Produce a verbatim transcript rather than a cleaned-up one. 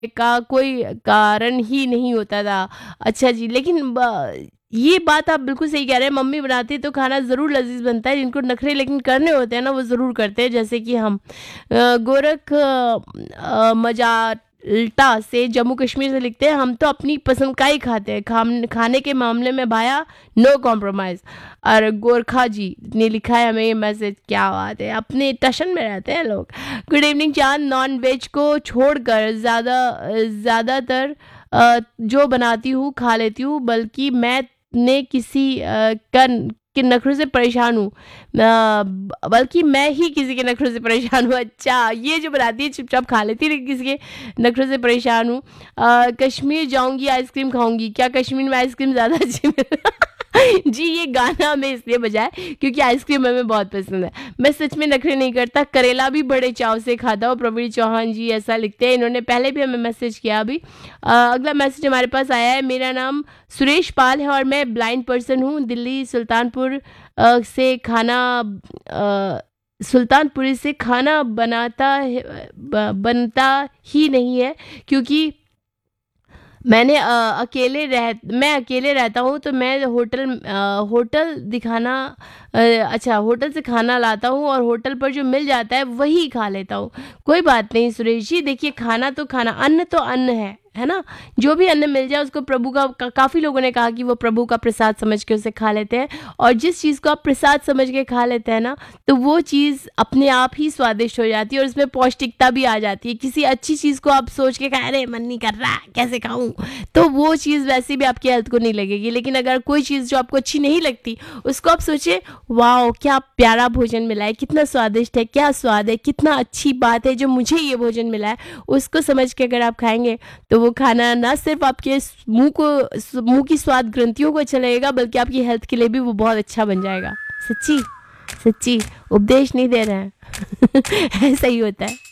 का कोई कारण ही नहीं होता था। अच्छा जी, लेकिन ब ये बात आप बिल्कुल सही कह रहे हैं, मम्मी बनाती है तो खाना ज़रूर लज़ीज़ बनता है, जिनको नखरे लेकिन करने होते हैं ना, वो ज़रूर करते हैं, जैसे कि हम। अ, गोरख अ, मजाल्टा से जम्मू कश्मीर से लिखते हैं, हम तो अपनी पसंद का ही खाते हैं, खाम खाने के मामले में भाया नो कॉम्प्रोमाइज़। और गोरखा जी ने लिखा है हमें ये मैसेज, क्या बात है, अपने टशन में रहते हैं लोग। गुड इवनिंग चांद, नॉन वेज को छोड़कर ज़्यादा ज़्यादातर अ, जो बनाती हूँ खा लेती हूँ, बल्कि मैं ने किसी अ, कन के नखरों से परेशान हूँ, अ, ब- बल्कि मैं ही किसी के नखरों से परेशान हूँ। अच्छा, ये जो बनाती है चुपचाप खा लेती है, लेकिन किसी के नखरों से परेशान हूँ। अ, कश्मीर जाऊंगी आइसक्रीम खाऊंगी, क्या कश्मीर में आइसक्रीम ज़्यादा अच्छी मिल जी, ये गाना हमें इसलिए बजा है क्योंकि आइसक्रीम हमें बहुत पसंद है। मैं सच में नखरे नहीं करता, करेला भी बड़े चाव से खाता हूँ। प्रवीण चौहान जी ऐसा लिखते हैं, इन्होंने पहले भी हमें मैसेज किया अभी। अ, अगला मैसेज हमारे पास आया है, मेरा नाम सुरेश पाल है और मैं ब्लाइंड पर्सन हूँ। दिल्ली सुल्तानपुर अ, से खाना अ, सुल्तानपुरी से खाना बनाता है, ब बनता ही नहीं है, क्योंकि मैंने अ, अकेले रह मैं अकेले रहता हूँ, तो मैं होटल अ, होटल दिखाना अ, अच्छा, होटल से खाना लाता हूँ और होटल पर जो मिल जाता है वही खा लेता हूँ। कोई बात नहीं सुरेश जी, देखिए खाना तो खाना, अन्न तो अन्न है, है ना? जो भी अन्न मिल जाए उसको प्रभु का का काफ़ी लोगों ने कहा कि वो प्रभु का प्रसाद समझ के उसे खा लेते हैं, और जिस चीज़ को आप प्रसाद समझ के खा लेते हैं ना, तो वो चीज़ अपने आप ही स्वादिष्ट हो जाती है और उसमें पौष्टिकता भी आ जाती है। किसी अच्छी चीज़ को आप सोच के खाएँ, अरे मन नहीं कर रहा, कैसे खाऊँ? तो वो चीज़ वैसे भी आपकी हेल्थ को नहीं लगेगी। लेकिन अगर कोई चीज़ जो आपको अच्छी नहीं लगती, उसको आप सोचिए, वाओ! क्या प्यारा भोजन मिला है, कितना स्वादिष्ट है, क्या स्वाद है, कितना अच्छी बात है जो मुझे ये भोजन मिला है, उसको समझ के अगर आप खाएँगे, तो वो खाना ना सिर्फ़ आपके स मुँह को स मुँह की स्वाद ग्रंथियों को अच्छा लगेगा, बल्कि आपकी हेल्थ के लिए भी वो बहुत अच्छा बन जाएगा। सच्ची, सच्ची उपदेश नहीं दे रहे हैं। ऐसा ही होता है।